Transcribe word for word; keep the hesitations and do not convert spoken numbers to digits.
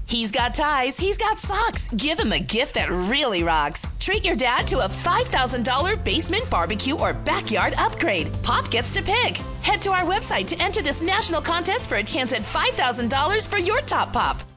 He's got ties, he's got socks. Give him a gift that really rocks. Treat your dad to a five thousand dollars basement barbecue or backyard upgrade. Pop gets to pick. Head to our website to enter this national contest for a chance at five thousand dollars for your top pop.